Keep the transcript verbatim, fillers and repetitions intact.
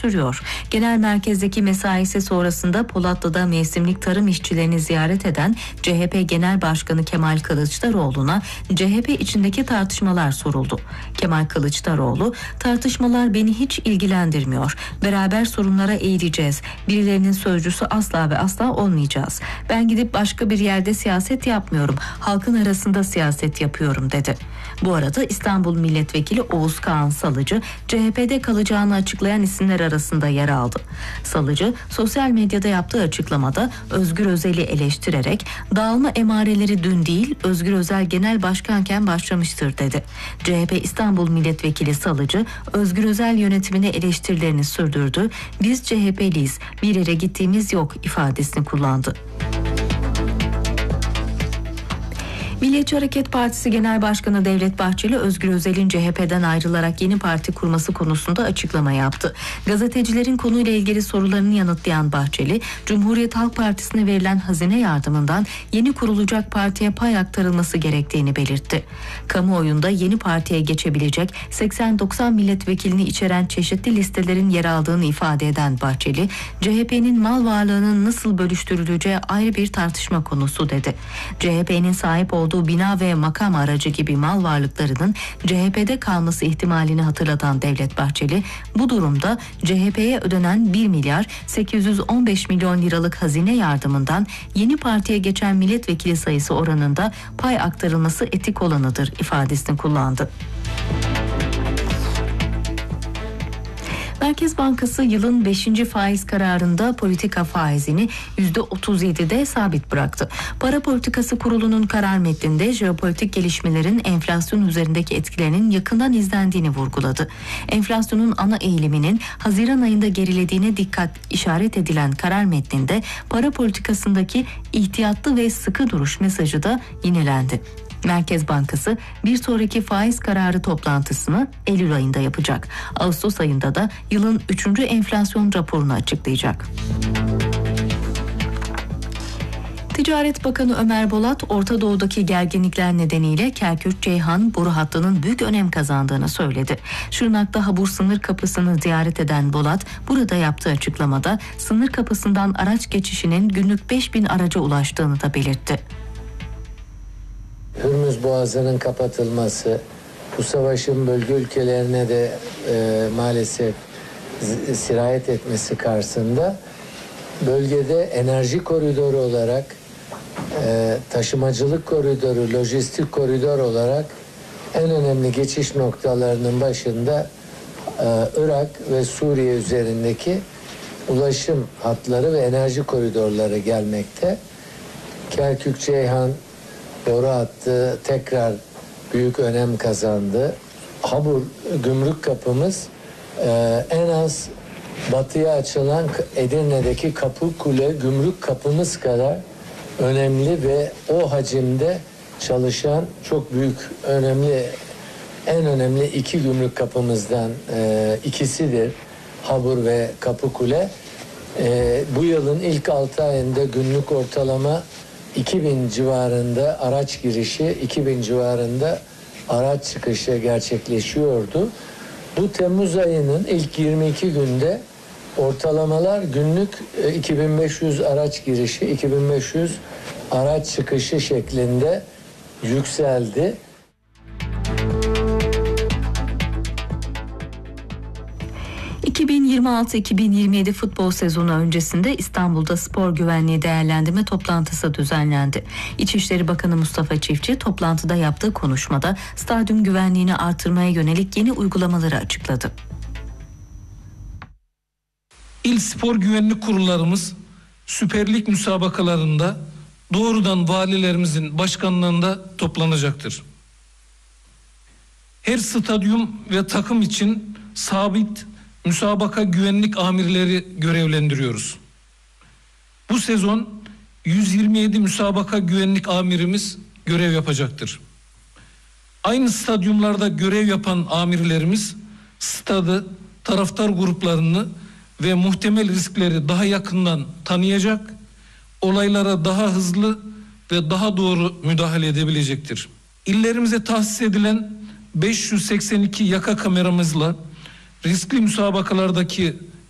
sürüyor. Genel merkezdeki mesaisi sonrasında Polatlı'da mevsimlik tarım işçilerini ziyaret eden C H P Genel Başkanı Kemal Kılıçdaroğlu'na C H P içindeki tartışmalar soruldu. Kemal Kılıçdaroğlu, "Tartışmalar beni hiç ilgilendirmiyor. Beraber sorunlara eğileceğiz. Birilerinin sözcüsü asla ve asla olmayacağız. Ben gidip başka bir yerde siyaset yapmıyorum. Halkın arasında siyaset yapıyorum," dedi. Bu arada İstanbul Milletvekili Oğuz Kağan Salıcı, C H P'de kalacağını açıklayan isimler arasında yer aldı. Salıcı, sosyal medyada yaptığı açıklamada Özgür Özel'i eleştirerek "Dağılma emareleri dün değil, Özgür Özel genel başkanken başlamıştır," dedi. C H P İstanbul Milletvekili Salıcı, Özgür Özel yönetimine eleştirilerini sürdürdü. "Biz C H P'liyiz, bir yere gittiğimiz yok," ifadesini kullandı. Milliyetçi Hareket Partisi Genel Başkanı Devlet Bahçeli, Özgür Özel'in C H P'den ayrılarak yeni parti kurması konusunda açıklama yaptı. Gazetecilerin konuyla ilgili sorularını yanıtlayan Bahçeli, Cumhuriyet Halk Partisi'ne verilen hazine yardımından yeni kurulacak partiye pay aktarılması gerektiğini belirtti. Kamuoyunda yeni partiye geçebilecek seksen doksan milletvekilini içeren çeşitli listelerin yer aldığını ifade eden Bahçeli, C H P'nin mal varlığının nasıl bölüştürüleceği ayrı bir tartışma konusu dedi. C H P'nin sahip olduğu bina ve makam aracı gibi mal varlıklarının C H P'de kalması ihtimalini hatırlatan Devlet Bahçeli, bu durumda C H P'ye ödenen bir milyar sekiz yüz on beş milyon liralık hazine yardımından yeni partiye geçen milletvekili sayısı oranında pay aktarılması etik olanıdır ifadesini kullandı. Merkez Bankası yılın beşinci faiz kararında politika faizini yüzde otuz yedide sabit bıraktı. Para Politikası Kurulu'nun karar metninde jeopolitik gelişmelerin enflasyon üzerindeki etkilerinin yakından izlendiğini vurguladı. Enflasyonun ana eğiliminin Haziran ayında gerilediğine dikkat işaret edilen karar metninde para politikasındaki ihtiyatlı ve sıkı duruş mesajı da yinelendi. Merkez Bankası bir sonraki faiz kararı toplantısını Eylül ayında yapacak. Ağustos ayında da yılın üçüncü enflasyon raporunu açıklayacak. Ticaret Bakanı Ömer Bolat, Orta Doğu'daki gerginlikler nedeniyle Kerkük-Ceyhan boru hattının büyük önem kazandığını söyledi. Şırnak'ta Habur sınır kapısını ziyaret eden Bolat, burada yaptığı açıklamada sınır kapısından araç geçişinin günlük beş bin araca ulaştığını da belirtti. Hürmüz Boğazı'nın kapatılması, bu savaşın bölge ülkelerine de e, maalesef z- sirayet etmesi karşısında bölgede enerji koridoru olarak, e, taşımacılık koridoru, lojistik koridor olarak en önemli geçiş noktalarının başında e, Irak ve Suriye üzerindeki ulaşım hatları ve enerji koridorları gelmekte. Kerkük-Ceyhan boru hattı tekrar büyük önem kazandı. Habur gümrük kapımız e, en az batıya açılan Edirne'deki Kapıkule gümrük kapımız kadar önemli ve o hacimde çalışan çok büyük, önemli, en önemli iki gümrük kapımızdan e, ikisidir Habur ve Kapıkule. E, bu yılın ilk altı ayında günlük ortalama iki bin civarında araç girişi, iki bin civarında araç çıkışı gerçekleşiyordu. Bu Temmuz ayının ilk yirmi iki günde ortalamalar günlük iki bin beş yüz araç girişi, iki bin beş yüz araç çıkışı şeklinde yükseldi. iki bin yirmi altı iki bin yirmi yedi futbol sezonu öncesinde İstanbul'da spor güvenliği değerlendirme toplantısı düzenlendi. İçişleri Bakanı Mustafa Çiftçi toplantıda yaptığı konuşmada stadyum güvenliğini artırmaya yönelik yeni uygulamaları açıkladı. İl spor güvenlik kurullarımız Süper Lig müsabakalarında doğrudan valilerimizin başkanlığında toplanacaktır. Her stadyum ve takım için sabit müsabaka güvenlik amirleri görevlendiriyoruz. Bu sezon yüz yirmi yedi müsabaka güvenlik amirimiz görev yapacaktır. Aynı stadyumlarda görev yapan amirlerimiz stadı, taraftar gruplarını ve muhtemel riskleri daha yakından tanıyacak, olaylara daha hızlı ve daha doğru müdahale edebilecektir. İllerimize tahsis edilen beş yüz seksen iki yaka kameramızla riskli müsabakalardaki